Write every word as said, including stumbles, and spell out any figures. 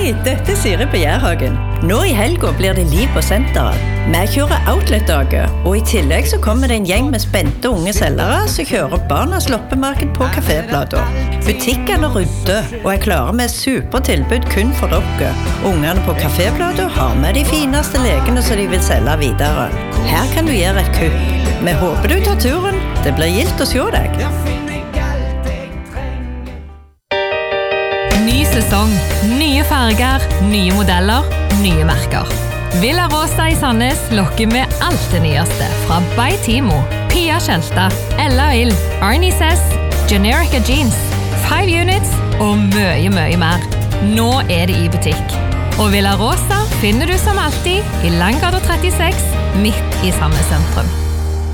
Hei, dette er Siri på Jærhagen. Nå i helgen blir det liv på senteret. Vi kjører outlet-dager, og i tillegg så kommer det en gjeng med spente unge selgere som kjører barnas loppemarked på kaféplater. Butikkene rydder og er klare med supertilbud kun for dere. Ungene på kaféplater har med de fineste lekene som de vil selge videre. Her kan du gjøre et kupp. Vi håper du tar turen. Det blir gildt å se deg. Ny sesong, nye farger, nye modeller, nye merker. Villa Rosa i Sandnes lokker med alt det nyeste fra By Timo, Pia Kjelta, Ella Ill, Arnie Sess, Generica Jeans, Five Units og mye, mye mer. Nå er det i butikk. Og Villa Rosa finner du som alltid i Langgata trettiseks, midt i Sandnes sentrum.